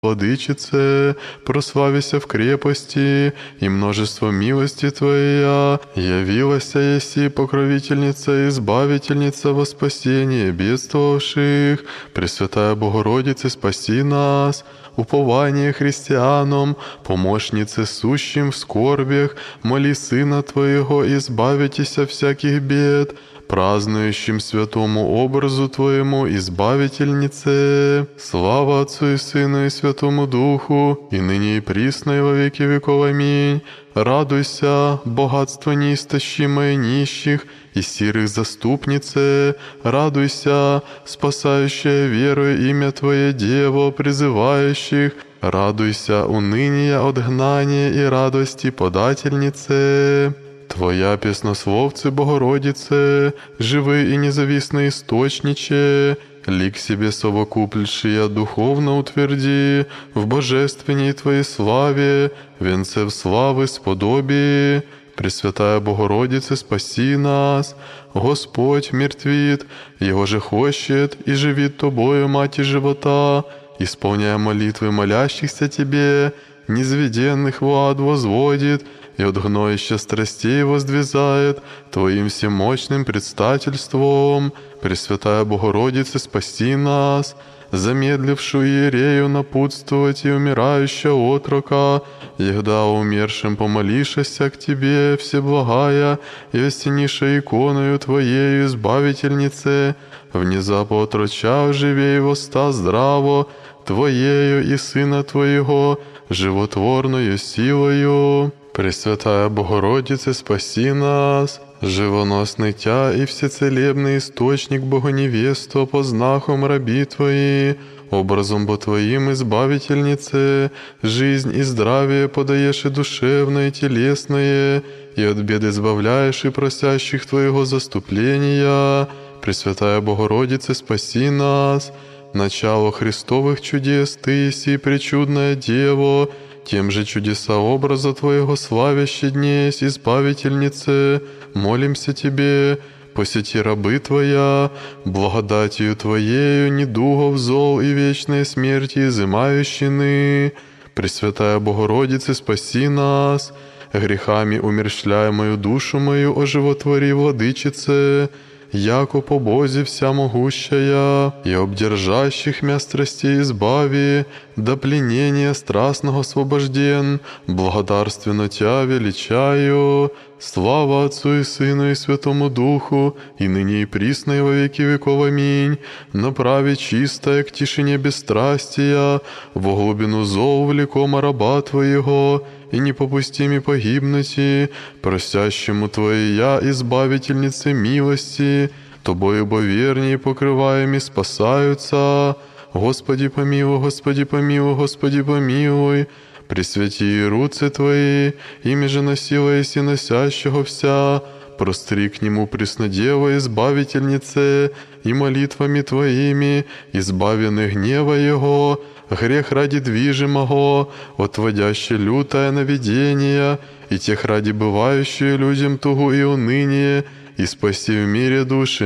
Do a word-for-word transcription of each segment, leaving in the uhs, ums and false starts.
Владычице, прославися в крепости, и множество милости Твоя, явилася еси покровительница и избавительница во спасение бедствовавших. Пресвятая Богородице, спаси нас, упование христианам, помощнице сущим в скорбях, моли Сына Твоего, избавитеся всяких бед, празднующим святому образу Твоему, избавительнице. Слава Отцу и Сыну и Святому Духу, и ныне и присно и во веки веков. Аминь. Радуйся, богатство неистощимое нищих и сирых заступнице. Радуйся, спасающая верою имя Твое, Дево, призывающих. Радуйся, уныния от гнания и радости подательнице. Твоя песнословцы, Богородице, живый и независный источниче, лик себе совокуплившия духовно утверди, в божественней Твоей славе, венце в славы сподоби. Пресвятая Богородице, спаси нас. Господь мертвит, Его же хочет, и живит Тобою, Мати живота, исполняя молитвы молящихся Тебе, низведенных в ад возводит, и от гноища страстей воздвизает Твоим всемощным предстательством. Пресвятая Богородице, спаси нас, замедлившую Иерею напутствовать и умирающего отрока, егда умершим помолишься к Тебе, всеблагая и осенишая иконою Твоею, избавительнице, внезапно отрочав живей воста здраво, Твоею и Сына Твоего, животворною силою. Пресвятая Богородице, спаси нас, живоносный Тя и всецелебный источник Богоневеста, по знакам раби Твои, образом бо Твоим избавительнице, жизнь и здравие подаешь и душевное, и телесное, и от бед избавляешь и просящих Твоего заступления. Пресвятая Богородице, спаси нас, начало Христовых чудес Ты еси, пречудная Дево, тем же чудеса образа Твоего славяще днесь, избавительнице, молимся Тебе, посети рабы Твоя, благодатью Твоею недугов зол и вечной смерти изымающины. Пресвятая Богородице, спаси нас, грехами умерщвляя мою душу мою, оживотвори, Владычице, яко по Бозе всямогущая, и обдержащих мя страстей избави, до пленения страстного освобожден, благодарственно Тя величаю. Слава Отцу и Сыну и Святому Духу, и ныне и присно и во веки веков. Аминь. Направи чистое к тишине бесстрастия, во глубину зол влекома раба Твоего, и не попусти ми погибнути, просящему Твоя, избавительнице милости, Тобою бо вернее покрываеми спасаются. Господи помилуй, Господи помилуй, Господи помилуй. Пресвяти руцы Твои, ими же носила еси носящего вся, простри к Нему, Преснодева, избавительнице, и молитвами Твоими, избавены гнева Его, грех ради движимого, отводяще лютое наведение, и тех ради бывающие людям тугу и уныние, и спаси в мире души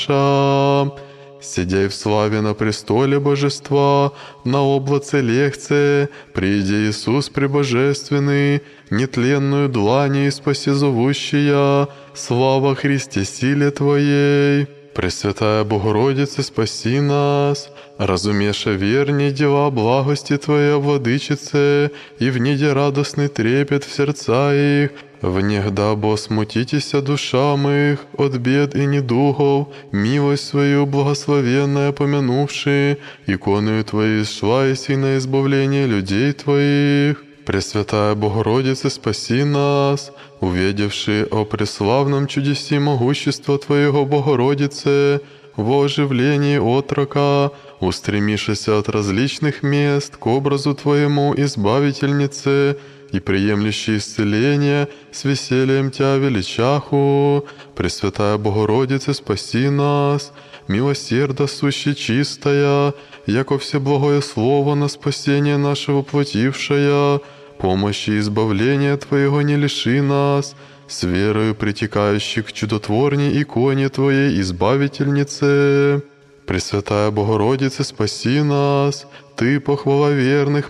наша. Сидяй в славе на престоле Божества, на облаце легце, приди Иисус пребожественный, нетленную длани и спаси зовущая, слава Христе силе Твоей. Пресвятая Богородице, спаси нас, разумеша верней дела благости Твоя, Владычице, и внеде радостный трепет в сердца их, внегда бо смутитеся душам их от бед и недугов, милость свою благословенная помянувши, иконою Твоей шла и на избавление людей Твоих. Пресвятая Богородице, спаси нас, увидевши о преславном чудеси могущества Твоего, Богородице, во оживлении отрока, устремившися от различных мест к образу Твоему, избавительнице, и приемлющий исцеление, с весельем Тя величаху. Пресвятая Богородице, спаси нас, милосерда суще чистая, яко всеблагое Слово на спасение наше воплотившая, помощи и избавления Твоего не лиши нас, с верою притекающей к чудотворней иконе Твоей, избавительнице. Пресвятая Богородице, спаси нас, Ты, похвала верных,